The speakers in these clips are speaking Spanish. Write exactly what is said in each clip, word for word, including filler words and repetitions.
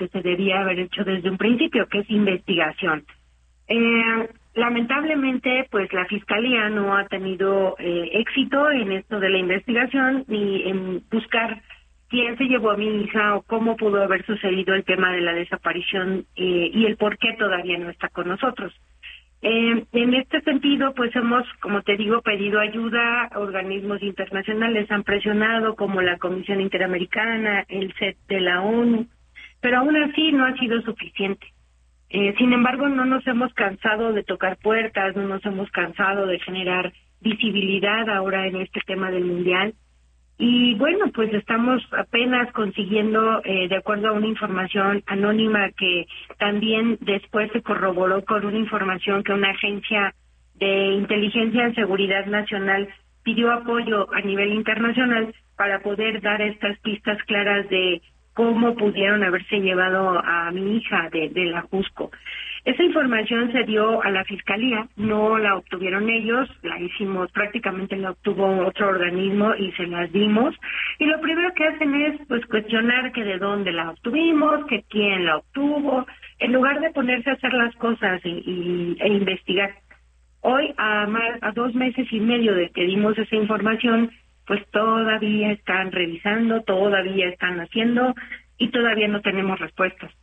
que se debía haber hecho desde un principio, que es investigación. Eh, lamentablemente, pues la Fiscalía no ha tenido eh, éxito en esto de la investigación ni en buscar quién se llevó a mi hija o cómo pudo haber sucedido el tema de la desaparición eh, y el por qué todavía no está con nosotros. Eh, en este sentido, pues hemos, como te digo, pedido ayuda, organismos internacionales han presionado, como la Comisión Interamericana, el C E T de la ONU, pero aún así no ha sido suficiente. Eh, sin embargo, no nos hemos cansado de tocar puertas, no nos hemos cansado de generar visibilidad ahora en este tema del Mundial. Y bueno, pues estamos apenas consiguiendo, eh, de acuerdo a una información anónima que también después se corroboró con una información que una agencia de inteligencia y seguridad nacional pidió apoyo a nivel internacional para poder dar estas pistas claras de cómo pudieron haberse llevado a mi hija de, de la Jusco. Esa información se dio a la Fiscalía, no la obtuvieron ellos, la hicimos, prácticamente la obtuvo otro organismo y se las dimos. Y lo primero que hacen es pues cuestionar que de dónde la obtuvimos, que quién la obtuvo, en lugar de ponerse a hacer las cosas y, y, e investigar. Hoy, a, más, a dos meses y medio de que dimos esa información, pues todavía están revisando, todavía están haciendo y todavía no tenemos respuestas.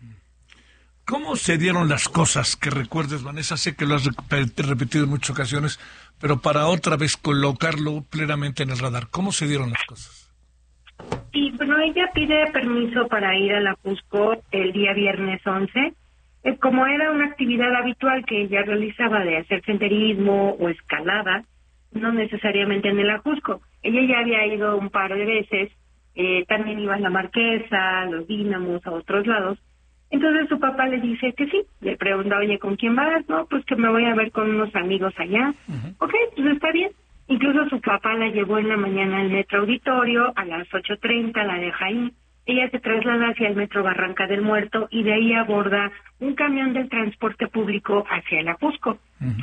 ¿Cómo se dieron las cosas que recuerdes, Vanessa? Sé que lo has repetido en muchas ocasiones, pero para otra vez colocarlo plenamente en el radar. ¿Cómo se dieron las cosas? Sí, bueno, ella pide permiso para ir a la Jusco el día viernes once. Eh, como era una actividad habitual que ella realizaba de hacer senderismo o escalada, no necesariamente en el Ajusco. Ella ya había ido un par de veces, eh, también iba a la Marquesa, a los Dínamos, a otros lados. Entonces su papá le dice que sí, le pregunta, oye, ¿con quién vas? No, pues que me voy a ver con unos amigos allá. Uh-huh. Ok, pues está bien. Incluso su papá la llevó en la mañana al Metro Auditorio, a las ocho treinta la deja ahí. Ella se traslada hacia el Metro Barranca del Muerto y de ahí aborda un camión del transporte público hacia el Ajusco. Uh-huh.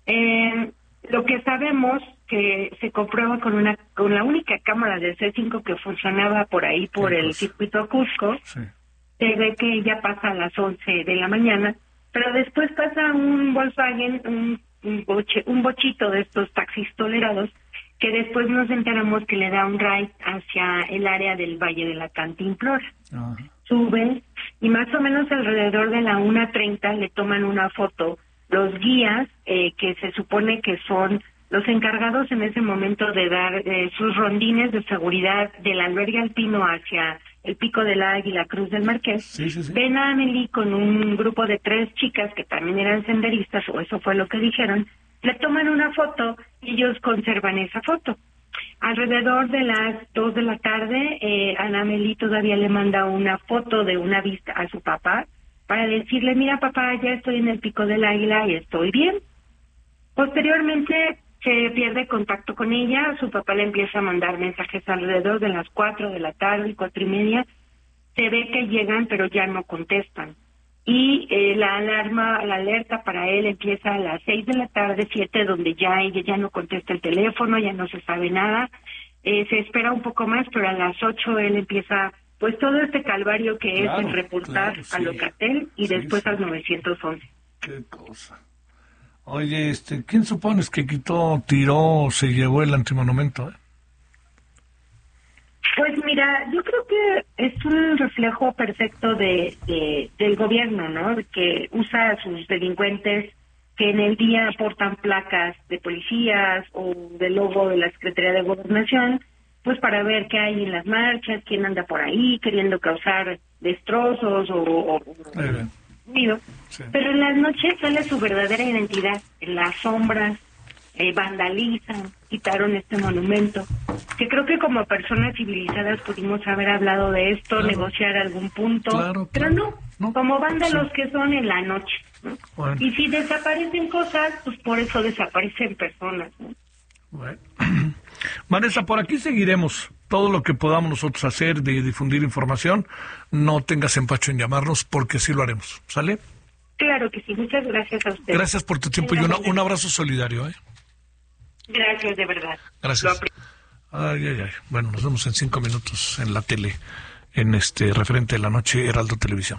Eh, lo que sabemos que se comprueba con una con la única cámara del C cinco que funcionaba por ahí, por el circuito Ajusco, sí. Se ve que ella pasa a las once de la mañana, pero después pasa un Volkswagen, un, un, boche, un bochito de estos taxis tolerados, que después nos enteramos que le da un ride hacia el área del Valle de la Cantimplora. Uh-huh. Suben y más o menos alrededor de la una treinta le toman una foto los guías, eh, que se supone que son los encargados en ese momento de dar eh, sus rondines de seguridad del albergue alpino hacia el Pico del Águila, Cruz del Marqués. Sí, sí, sí. Ven a Amelie con un grupo de tres chicas que también eran senderistas, o eso fue lo que dijeron, le toman una foto y ellos conservan esa foto. Alrededor de las dos de la tarde, eh, Ana Amelie todavía le manda una foto de una vista a su papá para decirle, mira papá, ya estoy en el Pico del Águila y estoy bien. Posteriormente se pierde contacto con ella, su papá le empieza a mandar mensajes alrededor de las cuatro de la tarde, cuatro y media, se ve que llegan pero ya no contestan. Y eh, la alarma, la alerta para él empieza a las seis de la tarde, siete, donde ya ella ya no contesta el teléfono, ya no se sabe nada, eh, se espera un poco más, pero a las ocho él empieza pues todo este calvario que claro, es el reportar claro, sí. a Locatel y sí, después sí. al nueve once. Qué cosa. Oye, este, ¿quién supones que quitó, tiró, se llevó el antimonumento? Eh? Pues mira, yo creo que es un reflejo perfecto de, de del gobierno, ¿no? Que usa a sus delincuentes que en el día portan placas de policías o del logo de la Secretaría de Gobernación, pues para ver qué hay en las marchas, quién anda por ahí queriendo causar destrozos o... o Sí. Pero en las noches sale su verdadera identidad, en las sombras, eh, vandalizan, quitaron este monumento, que creo que como personas civilizadas pudimos haber hablado de esto, claro. negociar algún punto, claro, claro. pero no, no, como vándalos sí. que son en la noche, ¿no? Bueno. Y si desaparecen cosas, pues por eso desaparecen personas, ¿no? Bueno. Vanessa, por aquí seguiremos todo lo que podamos nosotros hacer de difundir información. No tengas empacho en llamarnos porque sí lo haremos, ¿sale? Claro que sí, muchas gracias a usted. Gracias por tu tiempo y una, un abrazo solidario, ¿eh? Gracias, de verdad. Gracias. Ay, ay, ay. Bueno, nos vemos en cinco minutos en la tele. en este referente de la noche Heraldo Televisión.